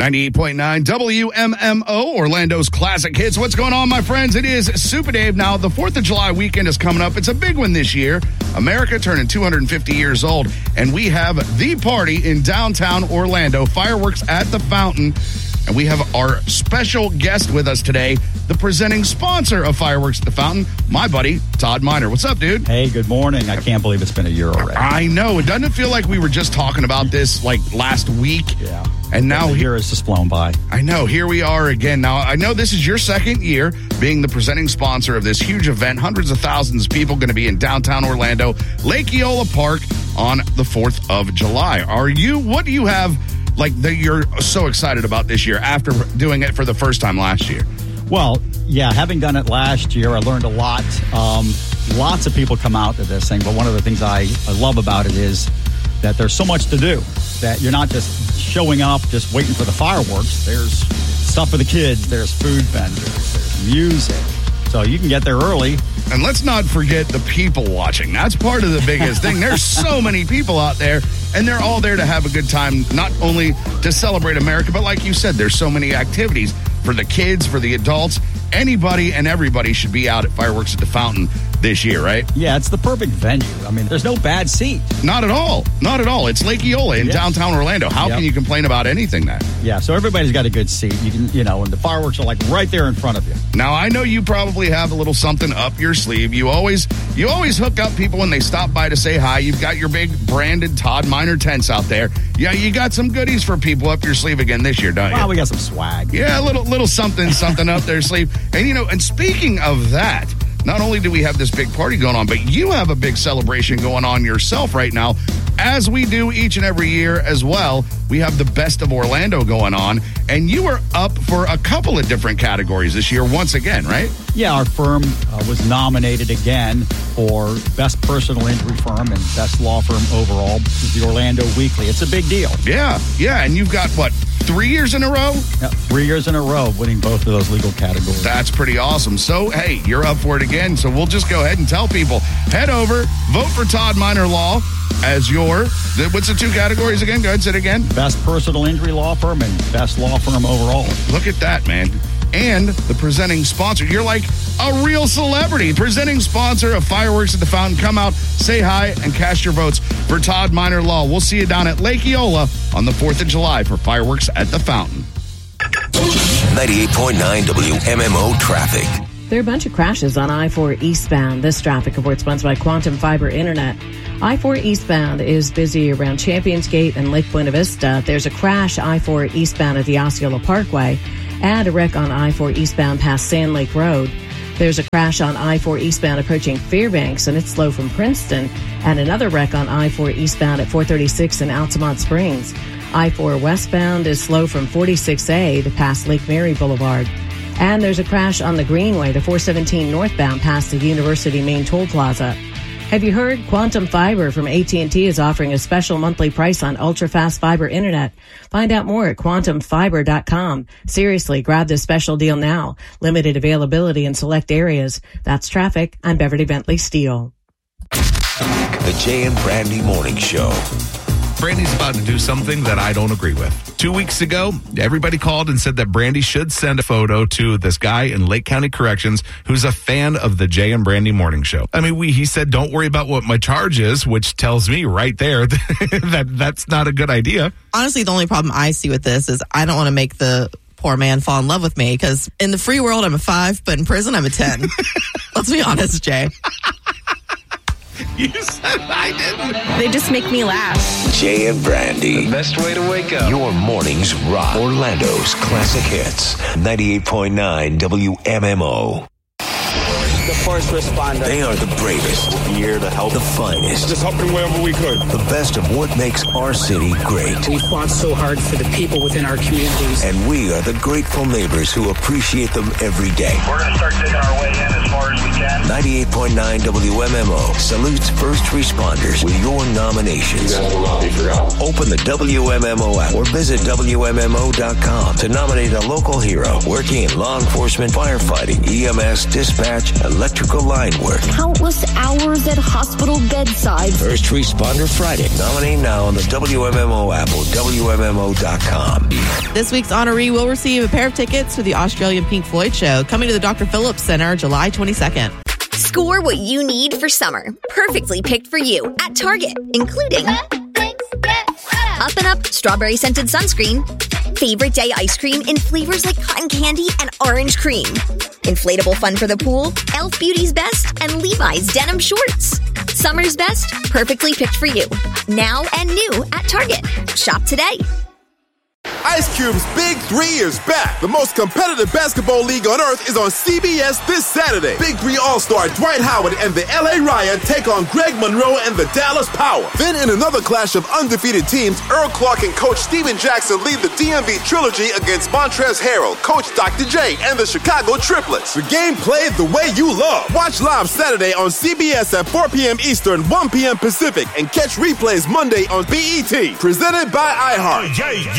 98.9 WMMO, Orlando's classic hits. What's going on, my friends? It is Super Dave. Now, the 4th of July weekend is coming up. It's a big one this year. America turning 250 years old, and we have the party in downtown Orlando, fireworks at the fountain. And we have our special guest with us today, the presenting sponsor of Fireworks at the Fountain, my buddy, Todd Miner. What's up, dude? Hey, good morning. I can't believe it's been a year already. I know. It doesn't feel like we were just talking about this like last week. Yeah. And now the year has just flown by. I know. Here we are again. Now, I know this is your second year being the presenting sponsor of this huge event. Hundreds of thousands of people going to be in downtown Orlando, Lake Eola Park on the 4th of July. What do you have that you're so excited about this year after doing it for the first time last year? Well, yeah, having done it last year, I learned a lot. Lots of people come out to this thing, but one of the things I love about it is that there's so much to do, that you're not just showing up, just waiting for the fireworks. There's stuff for the kids. There's food vendors. There's music. So you can get there early. And let's not forget the people watching. That's part of the biggest thing. There's so many people out there, and they're all there to have a good time, not only to celebrate America, but like you said, there's so many activities for the kids, for the adults. Anybody and everybody should be out at Fireworks at the Fountain this year, right? Yeah, it's the perfect venue. I mean, there's no bad seat. Not at all. Not at all. It's Lake Eola in downtown Orlando. How can you complain about anything there? Yeah, so everybody's got a good seat. You can, and the fireworks are right there in front of you. Now, I know you probably have a little something up your sleeve. You always hook up people when they stop by to say hi. You've got your big branded Todd Miner tents out there. Yeah, you got some goodies for people up your sleeve again this year, don't you? Well, we got some swag. Yeah, a little something up their sleeve. And, and speaking of that, not only do we have this big party going on, but you have a big celebration going on yourself right now, as we do each and every year as well. We have the Best of Orlando going on, and you are up for a couple of different categories this year once again, right? Yeah, our firm was nominated again for Best Personal Injury Firm and Best Law Firm overall, the Orlando Weekly. It's a big deal. Yeah, and you've got, 3 years in a row? Yeah, 3 years in a row winning both of those legal categories. That's pretty awesome. So, hey, you're up for it again. So we'll just go ahead and tell people, head over, vote for Todd Miner Law as what's the two categories again? Go ahead, say it again. Best Personal Injury Law Firm and Best Law Firm overall. Look at that, man. And the presenting sponsor. You're like a real celebrity. Presenting sponsor of Fireworks at the Fountain. Come out, say hi, and cast your votes for Todd Miner Law. We'll see you down at Lake Eola on the 4th of July for Fireworks at the Fountain. 98.9 WMMO traffic. There are a bunch of crashes on I-4 eastbound. This traffic report sponsored by Quantum Fiber Internet. I-4 eastbound is busy around Champions Gate and Lake Buena Vista. There's a crash I-4 eastbound at the Osceola Parkway, and a wreck on I-4 eastbound past Sand Lake Road. There's a crash on I-4 eastbound approaching Fairbanks, and it's slow from Princeton, and another wreck on I-4 eastbound at 436 in Altamont Springs. I-4 westbound is slow from 46A to past Lake Mary Boulevard. And there's a crash on the Greenway, the 417 northbound past the University Main Toll Plaza. Have you heard? Quantum Fiber from AT&T is offering a special monthly price on ultra-fast fiber internet. Find out more at quantumfiber.com. Seriously, grab this special deal now. Limited availability in select areas. That's traffic. I'm Beverly Bentley Steele. The Jay and Brandy Morning Show. Brandy's about to do something that I don't agree with. 2 weeks ago, everybody called and said that Brandy should send a photo to this guy in Lake County Corrections who's a fan of the Jay and Brandy Morning Show. I mean, he said, don't worry about what my charge is, which tells me right there that that's not a good idea. Honestly, the only problem I see with this is I don't want to make the poor man fall in love with me, because in the free world, I'm a 5, but in prison, I'm a 10. Let's be honest, Jay. You said I didn't. They just make me laugh. Jay and Brandy. The best way to wake up. Your mornings rock. Orlando's classic hits. 98.9 WMMO. The first responder. They are the bravest. Here to help. The finest. Just helping wherever we could. The best of what makes our city great. We fought so hard for the people within our communities. And we are the grateful neighbors who appreciate them every day. We're going to start digging our way in as far as we can. 98.9 WMMO salutes first responders with your nominations. You guys will not be forgotten. Open the WMMO app or visit WMMO.com to nominate a local hero working in law enforcement, firefighting, EMS, dispatch, and electrical line work. Countless hours at hospital bedsides. First Responder Friday. Nominate now on the WMMO app or WMMO.com. This week's honoree will receive a pair of tickets to the Australian Pink Floyd show coming to the Dr. Phillips Center July 22nd. Score what you need for summer. Perfectly picked for you at Target, including Up and Up strawberry scented sunscreen, favorite day ice cream in flavors like cotton candy and orange cream, inflatable fun for the pool, Elf Beauty's Best, and Levi's denim shorts. Summer's best, perfectly picked for you. Now and new at Target. Shop today. Ice Cube's Big 3 is back. The most competitive basketball league on earth is on CBS this Saturday. Big 3 All-Star Dwight Howard and the LA Ryan take on Greg Monroe and the Dallas Power. Then in another clash of undefeated teams, Earl Clark and Coach Steven Jackson lead the DMV Trilogy against Montrezl Harrell, Coach Dr. J, and the Chicago Triplets. The game played the way you love. Watch live Saturday on CBS at 4 p.m. Eastern, 1 p.m. Pacific, and catch replays Monday on BET. Presented by iHeart.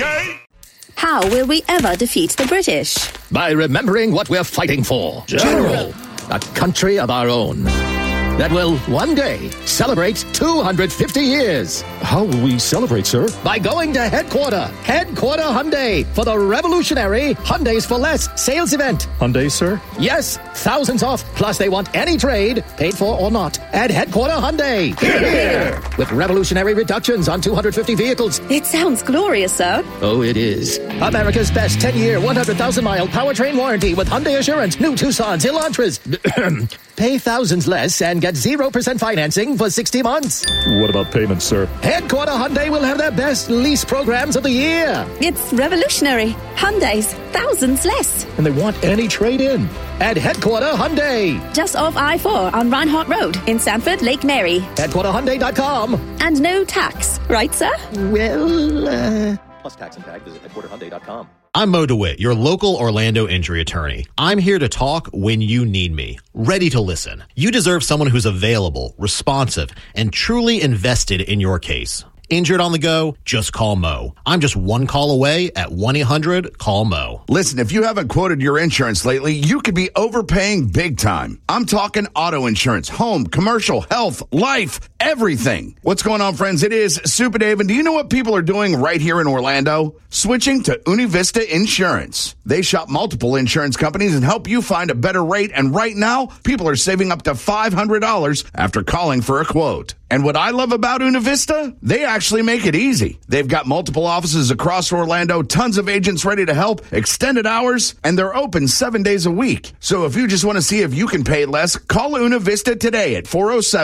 How will we ever defeat the British? By remembering what we're fighting for. General. A country of our own. That will one day celebrate 250 years. How will we celebrate, sir? By going to Headquarter Hyundai, for the revolutionary Hyundais for Less sales event. Hyundai, sir? Yes, thousands off, plus they want any trade, paid for or not, at Headquarter Hyundai. Here. With revolutionary reductions on 250 vehicles. It sounds glorious, sir. Oh, it is. America's best 10-year, 100,000-mile powertrain warranty with Hyundai Assurance. New Tucsons, Elantras. Pay thousands less and get 0% financing for 60 months. What about payments, sir? Headquarter Hyundai will have their best lease programs of the year. It's revolutionary. Hyundai's thousands less. And they want any trade-in at Headquarter Hyundai. Just off I-4 on Reinhardt Road in Sanford, Lake Mary. HeadquarterHyundai.com. And no tax, right, sir? Well, Plus tax and tag, visit HeadquarterHyundai.com. I'm Mo DeWitt, your local Orlando injury attorney. I'm here to talk when you need me, ready to listen. You deserve someone who's available, responsive, and truly invested in your case. Injured on the go? Just call Mo. I'm just one call away at 1-800-CALL-MO. Listen, if you haven't quoted your insurance lately, you could be overpaying big time. I'm talking auto insurance, home, commercial, health, life, everything. What's going on, friends? It is Super Dave, and do you know what people are doing right here in Orlando? Switching to Univista Insurance. They shop multiple insurance companies and help you find a better rate, and right now, people are saving up to $500 after calling for a quote. And what I love about Univista, they actually make it easy. They've got multiple offices across Orlando, tons of agents ready to help, extended hours, and they're open 7 days a week. So if you just want to see if you can pay less, call Univista today at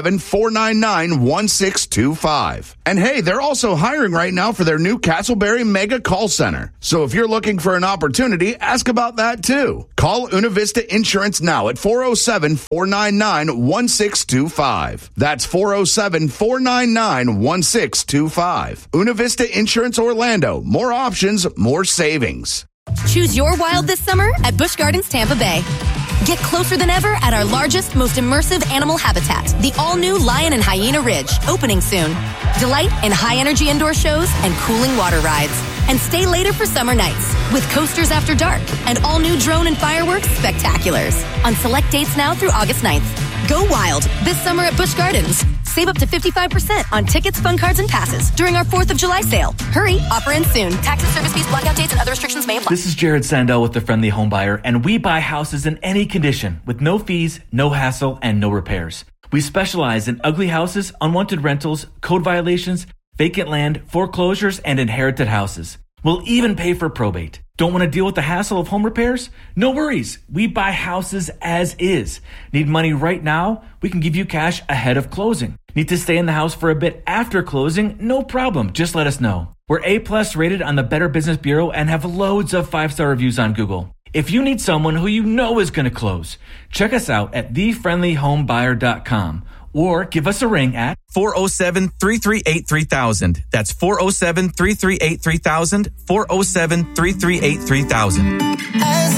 407-499-1625. And hey, they're also hiring right now for their new Castleberry Mega Call Center. So if you're looking for an opportunity, ask about that too. Call Univista Insurance now at 407-499-1625. That's 407-499-1625. Univista Insurance Orlando. More options, more savings. Choose your wild this summer at Busch Gardens Tampa Bay. Get closer than ever at our largest, most immersive animal habitat, the all-new Lion and Hyena Ridge, opening soon. Delight in high-energy indoor shows and cooling water rides. And stay later for summer nights with coasters after dark and all-new drone and fireworks spectaculars on select dates now through August 9th. Go wild this summer at Busch Gardens. Save up to 55% on tickets, fun cards, and passes during our 4th of July sale. Hurry, offer ends soon. Taxes, service fees, blackout dates, and other restrictions may apply. This is Jared Sandell with The Friendly Home Buyer, and we buy houses in any condition with no fees, no hassle, and no repairs. We specialize in ugly houses, unwanted rentals, code violations, vacant land, foreclosures, and inherited houses. We'll even pay for probate. Don't want to deal with the hassle of home repairs? No worries. We buy houses as is. Need money right now? We can give you cash ahead of closing. Need to stay in the house for a bit after closing? No problem. Just let us know. We're A+ rated on the Better Business Bureau and have loads of 5-star reviews on Google. If you need someone who you know is going to close, check us out at thefriendlyhomebuyer.com or give us a ring at 407-338-3000. That's 407-338-3000, 407-338-3000.